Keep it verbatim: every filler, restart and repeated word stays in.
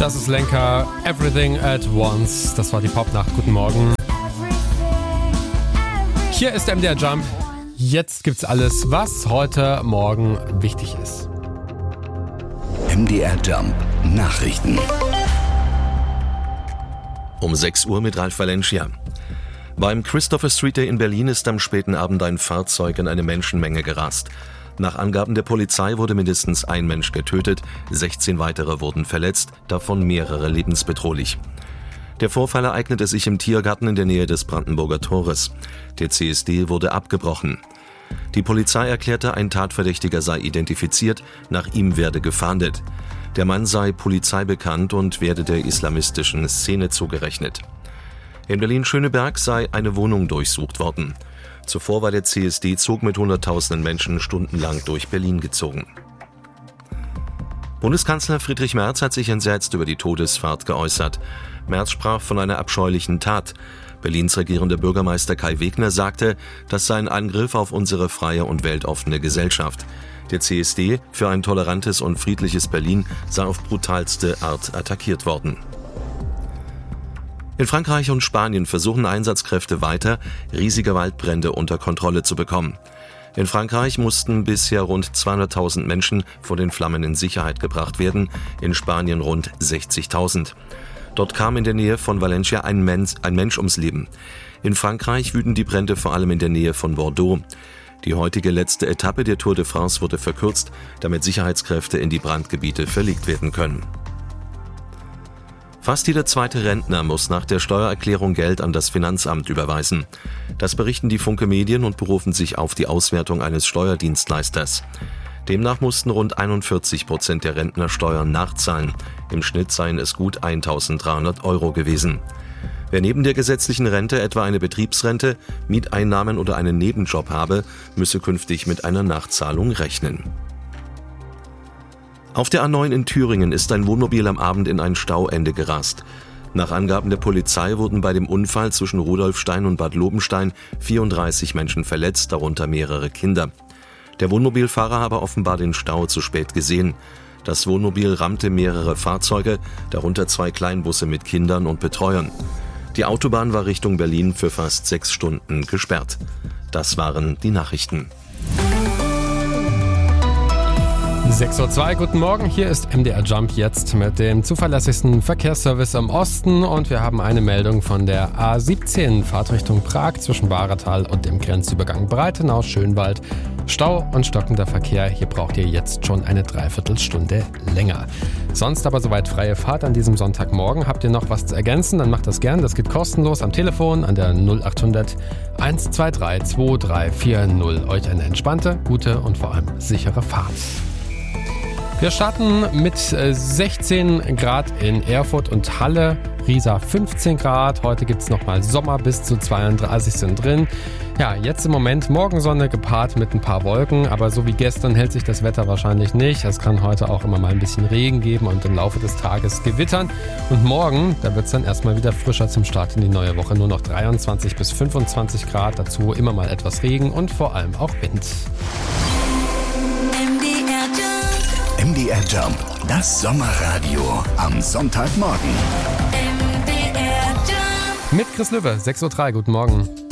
Das ist Lenka, Everything at Once. Das war die Popnacht. Guten Morgen. Hier ist M D R Jump. Jetzt gibt's alles, was heute Morgen wichtig ist. M D R Jump Nachrichten. Um sechs Uhr mit Ralf Valencia. Beim Christopher Street Day in Berlin ist am späten Abend ein Fahrzeug in eine Menschenmenge gerast. Nach Angaben der Polizei wurde mindestens ein Mensch getötet, sechzehn weitere wurden verletzt, davon mehrere lebensbedrohlich. Der Vorfall ereignete sich im Tiergarten in der Nähe des Brandenburger Tores. Der C S D wurde abgebrochen. Die Polizei erklärte, ein Tatverdächtiger sei identifiziert, nach ihm werde gefahndet. Der Mann sei polizeibekannt und werde der islamistischen Szene zugerechnet. In Berlin-Schöneberg sei eine Wohnung durchsucht worden. Zuvor war der C S D-Zug mit hunderttausenden Menschen stundenlang durch Berlin gezogen. Bundeskanzler Friedrich Merz hat sich entsetzt über die Todesfahrt geäußert. Merz sprach von einer abscheulichen Tat. Berlins regierender Bürgermeister Kai Wegner sagte, das sei ein Angriff auf unsere freie und weltoffene Gesellschaft. Der C S D, für ein tolerantes und friedliches Berlin, sei auf brutalste Art attackiert worden. In Frankreich und Spanien versuchen Einsatzkräfte weiter, riesige Waldbrände unter Kontrolle zu bekommen. In Frankreich mussten bisher rund zweihunderttausend Menschen vor den Flammen in Sicherheit gebracht werden, in Spanien rund sechzigtausend. Dort kam in der Nähe von Valencia ein Mensch, ein Mensch ums Leben. In Frankreich wüten die Brände vor allem in der Nähe von Bordeaux. Die heutige letzte Etappe der Tour de France wurde verkürzt, damit Sicherheitskräfte in die Brandgebiete verlegt werden können. Fast jeder zweite Rentner muss nach der Steuererklärung Geld an das Finanzamt überweisen. Das berichten die Funke Medien und berufen sich auf die Auswertung eines Steuerdienstleisters. Demnach mussten rund einundvierzig Prozent der Rentner Steuern nachzahlen. Im Schnitt seien es gut eintausenddreihundert Euro gewesen. Wer neben der gesetzlichen Rente etwa eine Betriebsrente, Mieteinnahmen oder einen Nebenjob habe, müsse künftig mit einer Nachzahlung rechnen. Auf der A neun in Thüringen ist ein Wohnmobil am Abend in ein Stauende gerast. Nach Angaben der Polizei wurden bei dem Unfall zwischen Rudolfstein und Bad Lobenstein vierunddreißig Menschen verletzt, darunter mehrere Kinder. Der Wohnmobilfahrer habe offenbar den Stau zu spät gesehen. Das Wohnmobil rammte mehrere Fahrzeuge, darunter zwei Kleinbusse mit Kindern und Betreuern. Die Autobahn war Richtung Berlin für fast sechs Stunden gesperrt. Das waren die Nachrichten. sechs Uhr zwei, guten Morgen, hier ist M D R Jump jetzt mit dem zuverlässigsten Verkehrsservice im Osten und wir haben eine Meldung von der A siebzehn, Fahrtrichtung Prag zwischen Bahretal und dem Grenzübergang Breitenau-Schönwald. Stau und stockender Verkehr, hier braucht ihr jetzt schon eine Dreiviertelstunde länger. Sonst aber soweit freie Fahrt an diesem Sonntagmorgen. Habt ihr noch was zu ergänzen, dann macht das gern, das geht kostenlos am Telefon an der null achthundert eins zwei drei zwei drei vier null. Euch eine entspannte, gute und vor allem sichere Fahrt. Wir starten mit sechzehn Grad in Erfurt und Halle, Riesa fünfzehn Grad. Heute gibt es nochmal Sommer, bis zu zweiunddreißig sind drin. Ja, jetzt im Moment Morgensonne gepaart mit ein paar Wolken, aber so wie gestern hält sich das Wetter wahrscheinlich nicht. Es kann heute auch immer mal ein bisschen Regen geben und im Laufe des Tages gewittern. Und morgen, da wird es dann erstmal wieder frischer zum Start in die neue Woche. Nur noch dreiundzwanzig bis fünfundzwanzig Grad, dazu immer mal etwas Regen und vor allem auch Wind. M D R Jump, das Sommerradio am Sonntagmorgen. Mit Chris Löwe, sechs Uhr drei, guten Morgen.